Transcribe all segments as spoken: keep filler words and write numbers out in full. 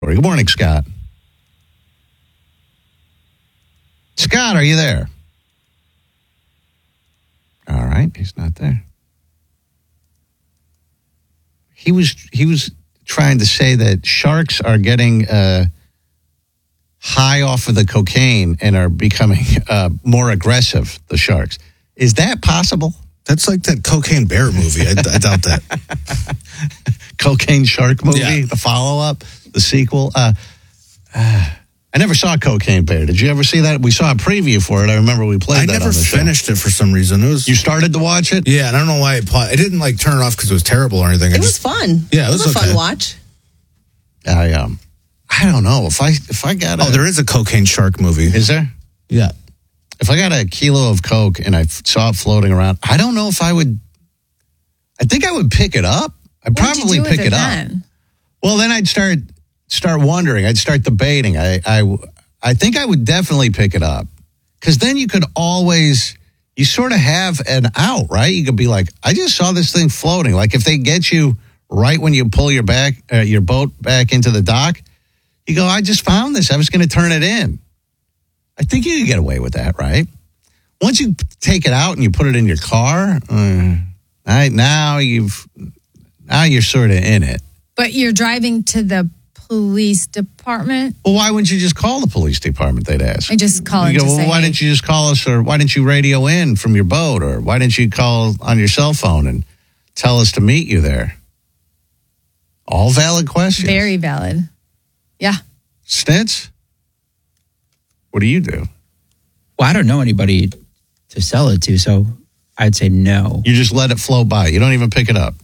Good morning, Scott. Scott, are you there? All right, he's not there. He was he was trying to say that sharks are getting uh, high off of the cocaine and are becoming uh, more aggressive, the sharks. Is that possible? That's like that Cocaine Bear movie. I, I doubt that. Cocaine Shark movie, yeah. The follow-up, the sequel. Uh, uh, I never saw Cocaine Bear. Did you ever see that? We saw a preview for it. I remember we played I that never on the show. finished it for some reason. It was You started to watch it? Yeah, and I don't know why it I didn't like turn it off because it was terrible or anything. I It was just, fun. Yeah, it was, it was a okay. fun watch. I um, I don't know if I if I got. A, oh, there is a Cocaine Shark movie. Is there? Yeah. If I got a kilo of coke and I saw it floating around, I don't know if I would. I think I would pick it up. I'd What'd probably you do pick with it it up. then? Well, then I'd start start wondering. I'd start debating. I I I think I would definitely pick it up because then you could always you sort of have an out, right? You could be like, I just saw this thing floating. Like if they get you right when you pull your back uh, your boat back into the dock, you go, I just found this. I was going to turn it in. I think you could get away with that, right? Once you take it out and you put it in your car, uh, right now you've now you're sort of in it. But you're driving to the police department? Well, why wouldn't you just call the police department? They'd ask. I just call You and go, just well, say, why hey. didn't you just call us, or why didn't you radio in from your boat, or why didn't you call on your cell phone and tell us to meet you there? All valid questions. Very valid. Yeah. Stitz, what do you do? Well, I don't know anybody to sell it to, so I'd say no. You just let it flow by. You don't even pick it up.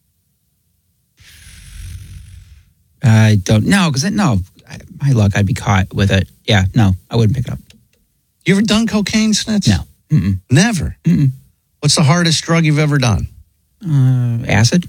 I don't know, because no, I- my luck, I'd be caught with it. Yeah, no, I wouldn't pick it up. You ever done cocaine, Snitz? No. Mm-mm. Never? Mm-mm. What's the hardest drug you've ever done? Uh, acid?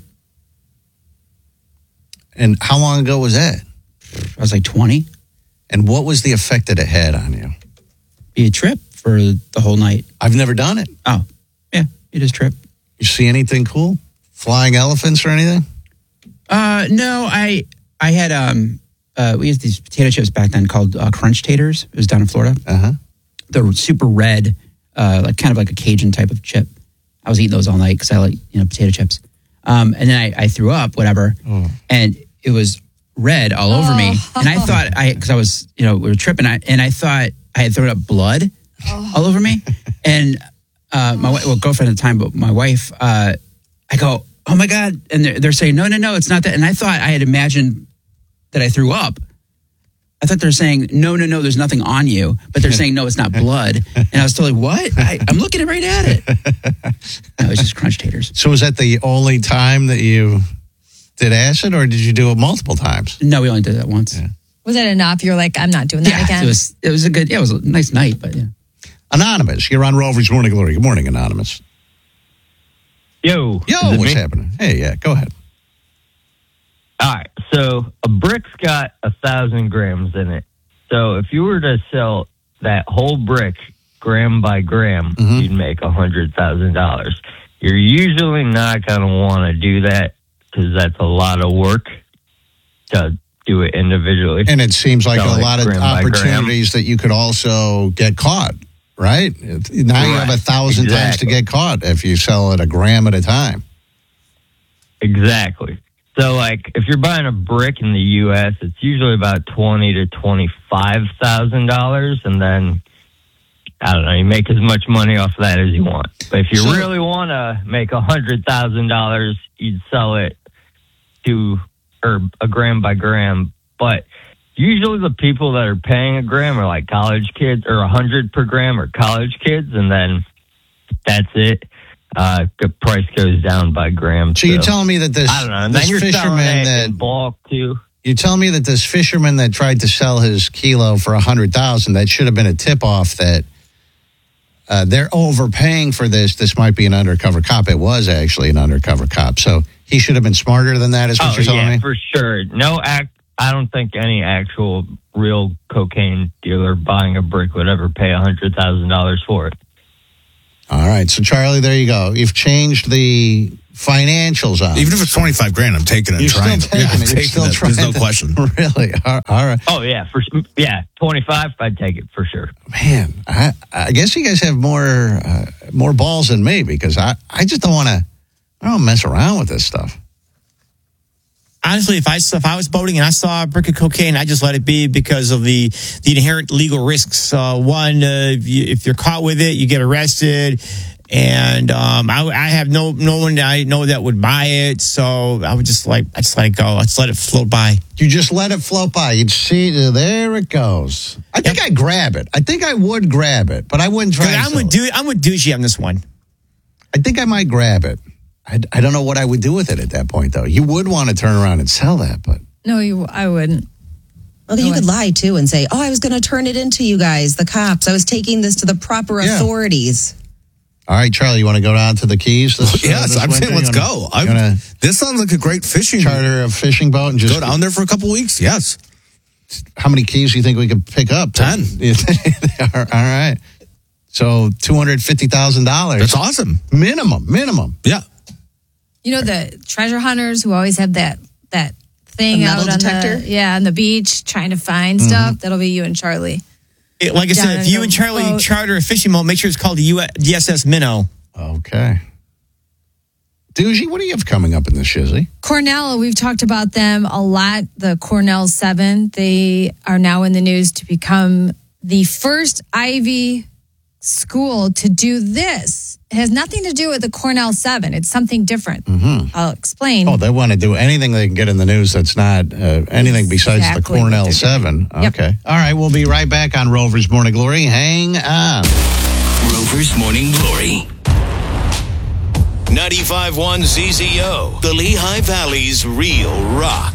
And how long ago was that? I was like twenty. And what was the effect that it had on you? Be a trip for the whole night. I've never done it. Oh, yeah, you just trip. You see anything cool? Flying elephants or anything? Uh, no, I I had um uh we used these potato chips back then called uh, Crunch Taters. It was down in Florida. Uh-huh. They're super red, uh, like kind of like a Cajun type of chip. I was eating those all night because I like you know potato chips. Um, and then I, I threw up, whatever, Oh. and it was red all over me. And I thought I because I was you know we were tripping, I, and I thought I had thrown up blood all over me. And uh, my well, girlfriend at the time, but my wife, uh, I go, oh my God. And they're, they're saying, no, no, no, it's not that. And I thought I had imagined that I threw up. I thought they're saying, no, no, no, there's nothing on you. But they're saying, no, it's not blood. And I was totally, what? I, I'm looking right at it. No, it was just Crunch Taters. So was that the only time that you did acid, or did you do it multiple times? No, we only did that once. Yeah. Was that enough? You're like, I'm not doing that Yeah, again. it was, it was a good, yeah, it was a nice night, but yeah. Anonymous, you're on Rover's Morning Glory. Good morning, Anonymous. Yo. Yo, is it what's me? happening? Hey, yeah, go ahead. All right. So a brick's got a thousand grams in it. So if you were to sell that whole brick gram by gram, Mhm. you'd make a hundred thousand dollars. You're usually not going to want to do that because that's a lot of work to do it individually. And it seems like So, a like, lot of gram by gram. opportunities that you could also get caught, right? Now you have a Right. thousand times to Exactly. get caught if you sell it a gram at a time. Exactly. So, like, if you're buying a brick in the U S, it's usually about twenty to twenty-five thousand dollars, and then I don't know, you make as much money off of that as you want. But if you So- really want to make a hundred thousand dollars, you'd sell it to or a gram by gram. But usually, the people that are paying a gram are like college kids, or a hundred per gram are college kids, and then that's it. Uh, the price goes down by gram. So you're telling me that this, I don't know. And this then you're selling fisherman it that in bulk too. you're telling me that this fisherman that tried to sell his kilo for a hundred thousand, that should have been a tip off that uh, they're overpaying for this. This might be an undercover cop. It was actually an undercover cop. So he should have been smarter than that. Is what Oh you're telling yeah, me? for sure. No act. I don't think any actual real cocaine dealer buying a brick would ever pay a hundred thousand dollars for it. All right. So Charlie, there you go. You've changed the financials on. Even if it's twenty-five grand, I'm taking it. You're trying still taking yeah, I'm it. You're taking still it. trying There's no to- question. Really? All all right. Oh yeah, for yeah, twenty-five. I'd take it for sure. Man, I, I guess you guys have more uh, more balls than me because I, I just don't want to. I don't mess around with this stuff. Honestly, if I if I was boating and I saw a brick of cocaine, I just let it be because of the the inherent legal risks. Uh, one, uh, if, you, if you're caught with it, you get arrested, and um, I, I have no no one I know that would buy it, so I would just like I just let it go. I just let it float by. You just let it float by. You'd see, there it goes. I think Yep. I'd grab it. I think I would grab it, but I wouldn't try. and I'm sell with it. du- I'm with douchey on this one. I think I might grab it. I, I don't know what I would do with it at that point, though. You would want to turn around and sell that, but No, you. I wouldn't. Well, you could lie too and say, "Oh, I was going to turn it into you guys, the cops. I was taking this to the proper Yeah. authorities." all right, Charlie, you want to go down to the Keys? This, uh, Yes, this I'm saying winter? let's You go. wanna- I'm, you wanna this sounds like a great fishing. charter a fishing boat and just Go down there for a couple weeks. Yes. How many keys do you think we could pick up? Ten. All right. So two hundred fifty thousand dollars That's awesome. minimum. Minimum. Yeah. You know the treasure hunters who always have that that thing The metal out on detector? the yeah on the beach trying to find Mm-hmm. stuff. That'll be you and Charlie. It- like I Down said, if in you the and Charlie boat. charter a fishing boat, make sure it's called the U S S Minnow. Okay. Doogie, what do you have coming up in the shizzy? Cornell, we've talked about them a lot. The Cornell Seven, they are now in the news to become the first Ivy school to do this. It has nothing to do with the Cornell Seven. It's something different. Mm-hmm. I'll explain. Oh, they want to do anything they can get in the news that's not uh, anything besides the Exactly what Cornell they're Seven. Yep. Okay. All right. We'll be right back on Rover's Morning Glory. Hang on. Rover's Morning Glory. ninety-five point one Z Z O, the Lehigh Valley's real rock.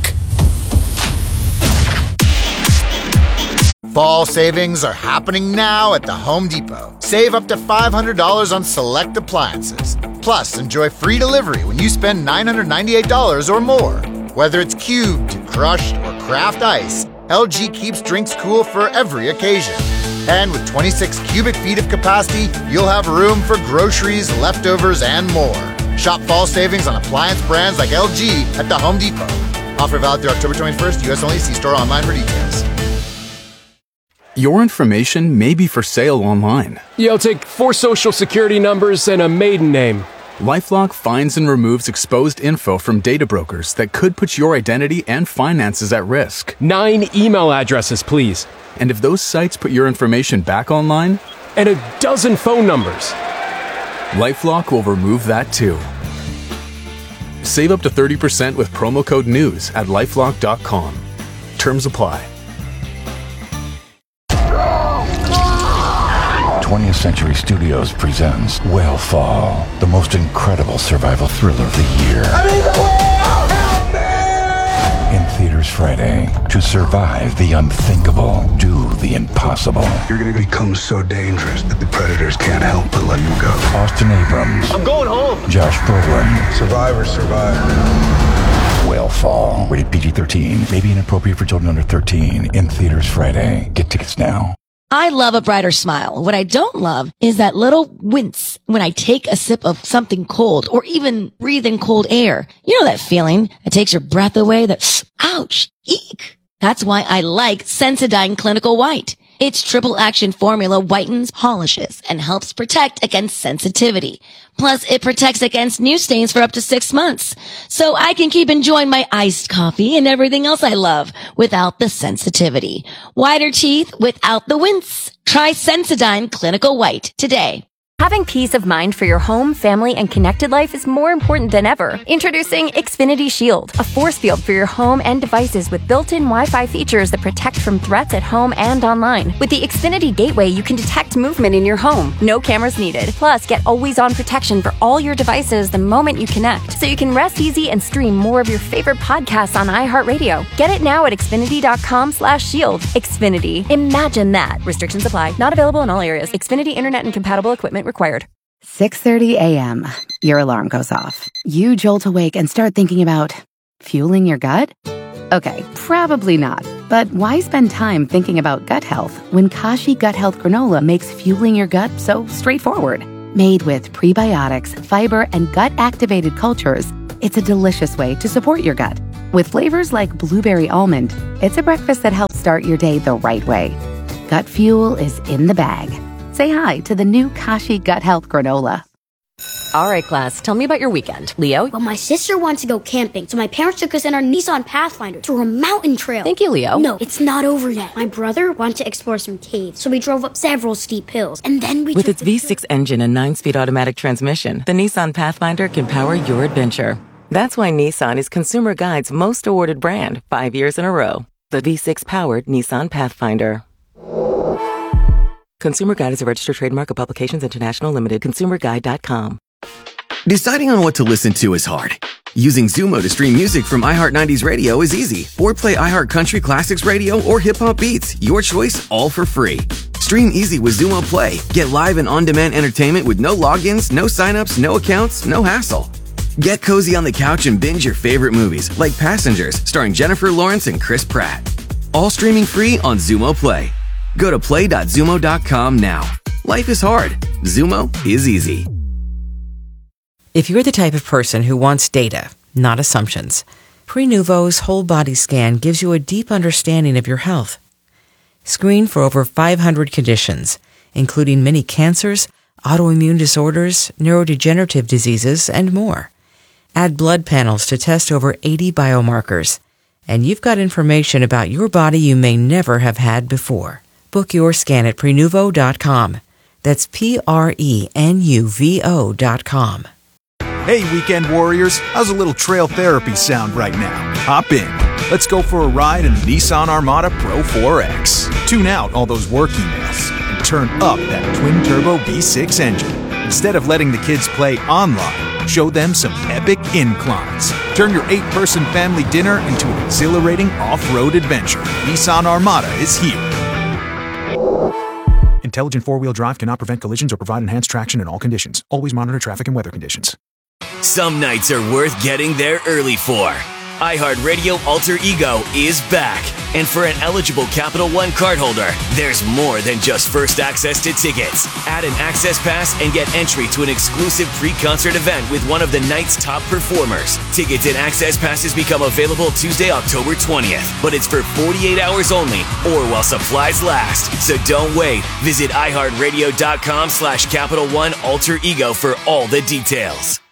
Fall savings are happening now at the Home Depot. Save up to five hundred dollars on select appliances. Plus, enjoy free delivery when you spend nine hundred ninety-eight dollars or more. Whether it's cubed, crushed, or craft ice, L G keeps drinks cool for every occasion. And with twenty-six cubic feet of capacity, you'll have room for groceries, leftovers, and more. Shop fall savings on appliance brands like L G at the Home Depot. Offer valid through October twenty-first, U S only. See store online for details. Your information may be for sale online. You'll take four social security numbers and a maiden name. LifeLock finds and removes exposed info from data brokers that could put your identity and finances at risk. Nine email addresses, please. And if those sites put your information back online, And a dozen phone numbers. LifeLock will remove that too. Save up to thirty percent with promo code NEWS at lifelock dot com. Terms apply. twentieth Century Studios presents Whale Fall, the most incredible survival thriller of the year. I'm in the whale! Help me! In theaters Friday. To survive the unthinkable, do the impossible. You're gonna become so dangerous that the predators can't help but let you go. Austin Abrams. I'm going home. Josh Brolin. Survivors survive. Whale Fall. Rated P G thirteen. May be inappropriate for children under thirteen. In theaters Friday. Get tickets now. I love a brighter smile. What I don't love is that little wince when I take a sip of something cold or even breathe in cold air. You know that feeling that takes your breath away, that, ouch, eek. That's why I like Sensodyne Clinical White. Its triple action formula whitens, polishes, and helps protect against sensitivity. Plus, it protects against new stains for up to six months. So I can keep enjoying my iced coffee and everything else I love without the sensitivity. Whiter teeth without the wince. Try Sensodyne Clinical White today. Having peace of mind for your home, family, and connected life is more important than ever. Introducing Xfinity Shield, a force field for your home and devices with built-in Wi-Fi features that protect from threats at home and online. With the Xfinity Gateway, you can detect movement in your home. No cameras needed. Plus, get always-on protection for all your devices the moment you connect, so you can rest easy and stream more of your favorite podcasts on iHeartRadio. Get it now at Xfinity.com slash shield. Xfinity. Imagine that. Restrictions apply. Not available in all areas. Xfinity Internet and compatible equipment required. six thirty a.m. Your alarm goes off. You jolt awake and start thinking about fueling your gut? Okay, probably not. But why spend time thinking about gut health when Kashi Gut Health Granola makes fueling your gut so straightforward? Made with prebiotics, fiber, and gut-activated cultures, it's a delicious way to support your gut. With flavors like blueberry almond, it's a breakfast that helps start your day the right way. Gut Fuel is in the bag. Say hi to the new Kashi Gut Health Granola. All right, class, tell me about your weekend. Leo? Well, my sister wants to go camping, so my parents took us in our Nissan Pathfinder to a mountain trail. Thank you, Leo. No, it's not over yet. My brother wanted to explore some caves, so we drove up several steep hills, and then we With took its V six engine and nine-speed automatic transmission, the Nissan Pathfinder can power your adventure. That's why Nissan is Consumer Guide's most awarded brand five years in a row. The V six-powered Nissan Pathfinder. Consumer Guide is a registered trademark of Publications International Limited, consumer guide dot com. Deciding on what to listen to is hard. Using Zumo to stream music from iHeart nineties Radio is easy. Or play iHeart Country Classics Radio or Hip Hop Beats. Your choice, all for free. Stream easy with Zumo Play. Get live and on-demand entertainment with no logins, no signups, no accounts, no hassle. Get cozy on the couch and binge your favorite movies, like Passengers, starring Jennifer Lawrence and Chris Pratt. All streaming free on Zumo Play. Go to play dot zumo dot com now. Life is hard. Zumo is easy. If you're the type of person who wants data, not assumptions, Prenuvo's whole body scan gives you a deep understanding of your health. Screen for over five hundred conditions, including many cancers, autoimmune disorders, neurodegenerative diseases, and more. Add blood panels to test over eighty biomarkers, and you've got information about your body you may never have had before. Book your scan at Prenuvo dot com. That's P R E N U V O dot com. Hey, weekend warriors, how's a little trail therapy sound right now? Hop in. Let's go for a ride in the Nissan Armada Pro four X. Tune out all those work emails and turn up that twin-turbo V six engine. Instead of letting the kids play online, show them some epic inclines. Turn your eight-person family dinner into an exhilarating off-road adventure. Nissan Armada is here. Intelligent four-wheel drive cannot prevent collisions or provide enhanced traction in all conditions. Always monitor traffic and weather conditions. Some nights are worth getting there early for. iHeartRadio Alter Ego is back. And for an eligible Capital One cardholder, there's more than just first access to tickets. Add an access pass and get entry to an exclusive pre-concert event with one of the night's top performers. Tickets and access passes become available Tuesday, October twentieth. But it's for forty-eight hours only or while supplies last. So don't wait. Visit iHeartRadio.com slash Capital One Alter Ego for all the details.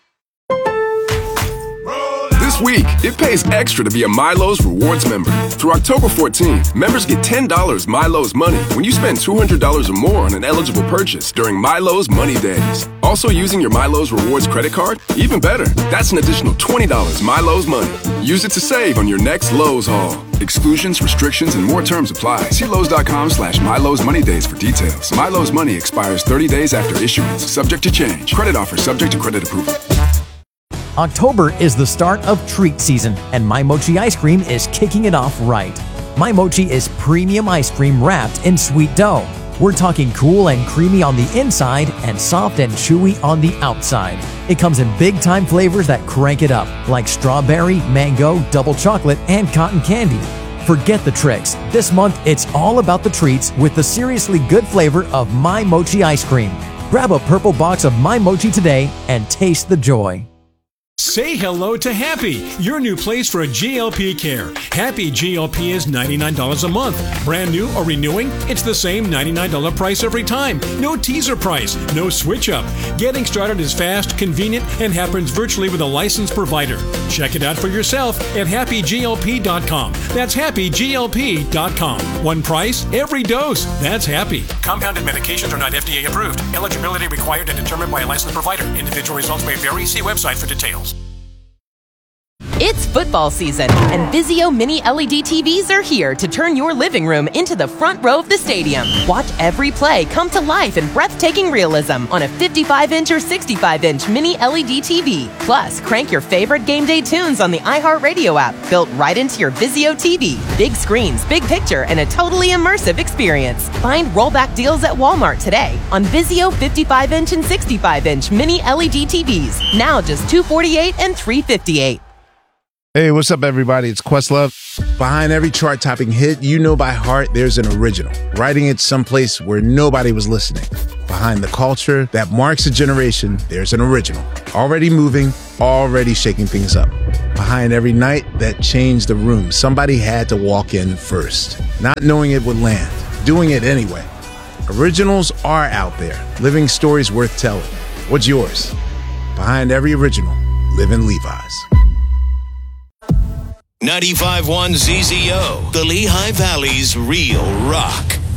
This week, it pays extra to be a Milo's Rewards member. Through October fourteenth, members get ten dollars Milo's Money when you spend two hundred dollars or more on an eligible purchase during Milo's Money Days. Also using your Milo's Rewards credit card? Even better, that's an additional twenty dollars Milo's Money. Use it to save on your next Lowe's haul. Exclusions, restrictions, and more terms apply. See Lowe's.com slash Milo's Money Days for details. Milo's Money expires thirty days after issuance, subject to change. Credit offer subject to credit approval. October is the start of treat season, and My Mochi ice cream is kicking it off right. My Mochi is premium ice cream wrapped in sweet dough. We're talking cool and creamy on the inside and soft and chewy on the outside. It comes in big-time flavors that crank it up, like strawberry, mango, double chocolate, and cotton candy. Forget the tricks. This month, it's all about the treats with the seriously good flavor of My Mochi ice cream. Grab a purple box of My Mochi today and taste the joy. Say hello to Happy, your new place for G L P care. Happy G L P is ninety-nine dollars a month. Brand new or renewing, it's the same ninety-nine dollars price every time. No teaser price, no switch up. Getting started is fast, convenient, and happens virtually with a licensed provider. Check it out for yourself at happy G L P dot com. That's happy G L P dot com. One price, every dose. That's Happy. Compounded medications are not F D A approved. Eligibility required and determined by a licensed provider. Individual results may vary. See website for details. It's football season, and Vizio Mini L E D T Vs are here to turn your living room into the front row of the stadium. Watch every play come to life in breathtaking realism on a fifty-five inch or sixty-five inch Mini L E D T V. Plus, crank your favorite game day tunes on the iHeartRadio app, built right into your Vizio T V. Big screens, big picture, and a totally immersive experience. Find rollback deals at Walmart today on Vizio fifty-five inch and sixty-five inch Mini L E D T Vs. Now just two hundred forty-eight dollars and three hundred fifty-eight dollars. Hey, what's up, everybody? It's Questlove. Behind every chart-topping hit you know by heart, there's an original. Writing it someplace where nobody was listening. Behind the culture that marks a generation, there's an original. Already moving, already shaking things up. Behind every night that changed the room, somebody had to walk in first. Not knowing it would land, doing it anyway. Originals are out there, living stories worth telling. What's yours? Behind every original, live in Levi's. ninety-five point one Z Z O, the Lehigh Valley's real rock.